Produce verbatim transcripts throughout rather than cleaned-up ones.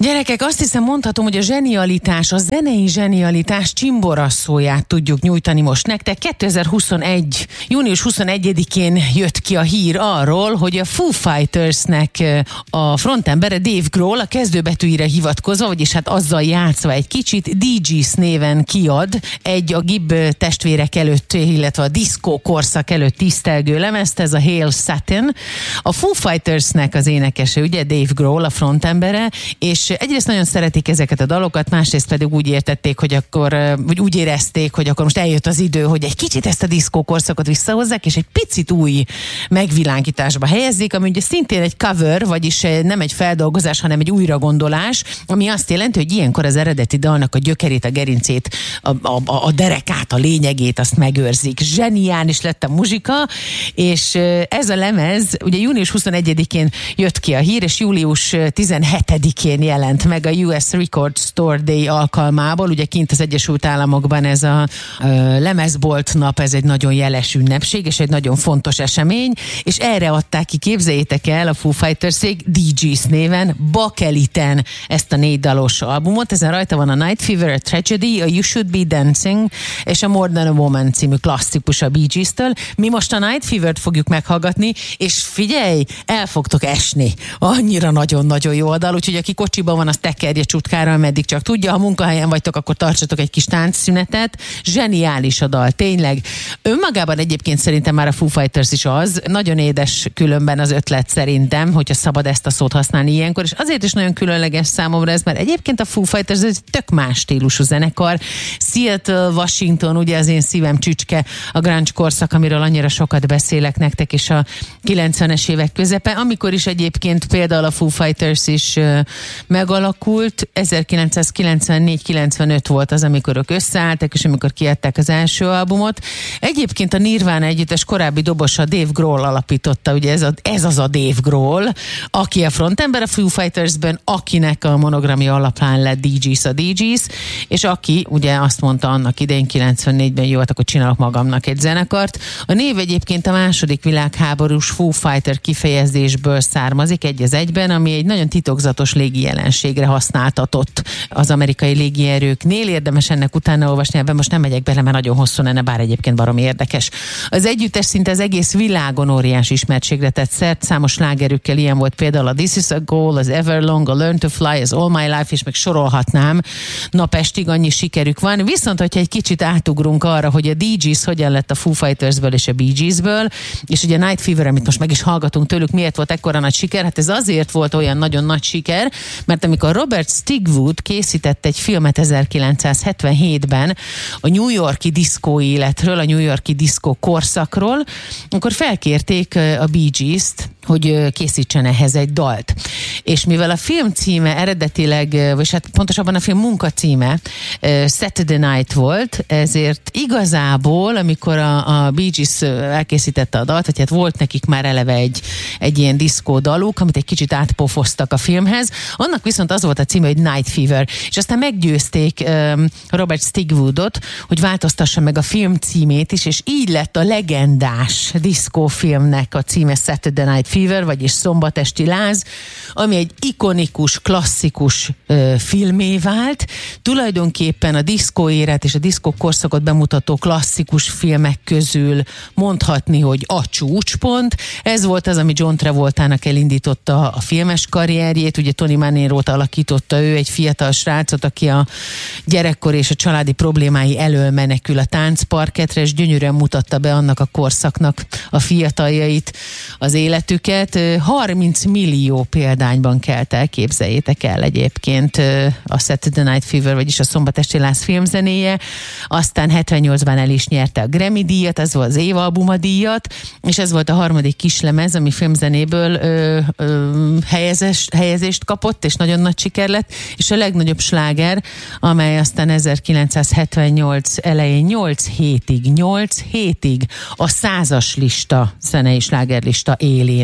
Gyerekek, azt hiszem mondhatom, hogy a zsenialitás, a zenei zsenialitás csimborasszóját tudjuk nyújtani most nektek. kétezer-huszonegy. június huszonegyedikén jött ki a hír arról, hogy a Foo Fightersnek a frontembere Dave Grohl a kezdőbetűire hivatkozva, vagyis hát azzal játszva egy kicsit, Dee Gees néven kiad egy a Gibb testvérek előtt, illetve a diszkó korszak előtt tisztelgő lemezt, ez a Hail Satin. A Foo Fightersnek az énekese, ugye Dave Grohl a frontembere, és egyrészt nagyon szeretik ezeket a dalokat, másrészt pedig úgy értették, hogy akkor, vagy úgy érezték, hogy akkor most eljött az idő, hogy egy kicsit ezt a diszkó korszakot visszahozzák, és egy picit új megvilágításba helyezzék, ami ugye szintén egy cover, vagyis nem egy feldolgozás, hanem egy újragondolás, ami azt jelenti, hogy ilyenkor az eredeti dalnak a gyökerét, a gerincét, a, a, a derekát, a lényegét, azt megőrzik. Zseniális lett a muzsika, és ez a lemez, ugye június huszonegyedikén jött ki a hír, és július tizenhetedikén jelent meg a U S Record Store Day alkalmából, ugye kint az Egyesült Államokban ez a ö, lemezbolt nap, ez egy nagyon jeles ünnepség, és egy nagyon fontos esemény, és erre adták ki, képzeljétek el, a Foo Fighters-ék Dee Gees néven, bakeliten ezt a négy dalos albumot, ezen rajta van a Night Fever, a Tragedy, a You Should Be Dancing, és a More Than a Woman című klasszikus a Bee Gees-től. Mi most a Night Fever-t fogjuk meghallgatni, és figyelj, el fogtok esni. Annyira nagyon-nagyon jó a dal, úgyhogy aki kocsiban van, az tekerje csutkára, ameddig csak tudja. Ha munkahelyen vagytok, akkor tartsatok egy kis táncszünetet. Zseniális a dal, tényleg. Önmagában egyébként szerintem már a Foo Fighters is az. Nagyon édes különben az ötlet szerintem, hogyha szabad ezt a szót használni ilyenkor, és azért is nagyon különleges számomra ez, mert egyébként a Foo Fighters egy tök más stílusú zenekar. Seattle, Washington, ugye az én szívem csücske, a grunge korszak, amiről annyira sokat beszélek nektek, és a kilencvenes évek közepe, amikor is egyébként például a Foo Fighters is uh, megalakult. ezerkilencszázkilencvennégy kilencvenöt volt az, amikor ők összeálltak, és amikor kiadták az első albumot. Egyébként a Nirvana együttes korábbi dobosa Dave Grohl alapította, ugye ez, a, ez az a Dave Grohl, aki a frontember a Foo Fightersben, akinek a monogramja alapján lett Dee Gees a Dee Gees, és aki ugye azt mondta annak idején kilencvennégyben, jó, hát akkor csinálok magamnak egy zenekart. A név egyébként a második világháborús Foo Fighter kifejezésből származik egy az egyben, ami egy nagyon titokzatos légi jelenségre használtatott az amerikai légierőknél. Érdemes ennek utána olvasni, ebben most nem megyek bele, mert nagyon hosszú lenne, bár egyébként baromi érdekes. Az együttes szinte az egész világon óriási ismertségre tett szert, számos slágerükkel ilyen volt például a This Is a Goal, az Everlong, a Learn to Fly, az All My Life, és meg sorolhatnám. Napestig annyi sikerük van. Viszont, hogyha egy kicsit átugrunk arra, hogy a Dee Gees hogyan lett a Foo Fightersből és a Bee Geesből, és ugye a Night Fever, amit most meg is hallgatunk tőlük, miért volt ekkora nagy siker? Hát ez azért volt olyan nagyon nagy siker, mert amikor Robert Stigwood készített egy filmet ezerkilencszázhetvenhétben a New York-i diszkó életről, a New York-i diszkó korszakról, akkor felkérték a Bee Gees-t, hogy készítsen ehhez egy dalt. És mivel a film címe eredetileg, vagy hát pontosabban a film munkacíme Saturday Night volt, ezért igazából, amikor a, a Bee Gees elkészítette a dalt, hogy hát volt nekik már eleve egy, egy ilyen diszkó daluk, amit egy kicsit átpofoztak a filmhez, annak viszont az volt a címe, hogy Night Fever. És aztán meggyőzték um, Robert Stigwoodot, hogy változtassa meg a film címét is, és így lett a legendás diszkófilmnek a címe Saturday Night Fever, vagyis Szombatesti láz, ami egy ikonikus, klasszikus ö, filmé vált. Tulajdonképpen a diszkó éret és a diszkó korszakot bemutató klasszikus filmek közül mondhatni, hogy a csúcspont. Ez volt az, ami John Travoltának elindította a filmes karrierjét. Ugye Tony Manero-t alakította ő, egy fiatal srácot, aki a gyerekkor és a családi problémái elől menekül a táncparketre, és gyönyörűen mutatta be annak a korszaknak a fiataljait, az életüket. harminc millió példányban kelt el, képzeljétek el egyébként a Saturday Night Fever, vagyis a Szombatesti láz filmzenéje. Aztán hetvennyolcban el is nyerte a Grammy díjat, ez volt az évalbuma díjat, és ez volt a harmadik kislemez, ami filmzenéből ö, ö, helyezést, helyezést kapott, és nagyon nagy siker lett, és a legnagyobb sláger, amely aztán ezerkilencszázhetvennyolc elején nyolc hétig, nyolc hétig a százas lista, zenei slágerlista élén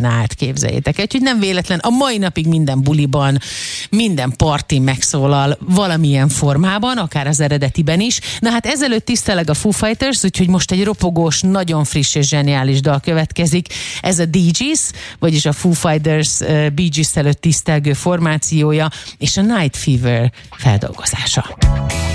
zsenált, képzeljétek. Úgyhogy nem véletlen, a mai napig minden buliban, minden partin megszólal valamilyen formában, akár az eredetiben is. Na hát ezelőtt tiszteleg a Foo Fighters, úgyhogy most egy ropogós, nagyon friss és zseniális dal következik. Ez a Bee Gees, vagyis a Foo Fighters uh, Bee Gees előtt tisztelgő formációja, és a Night Fever feldolgozása.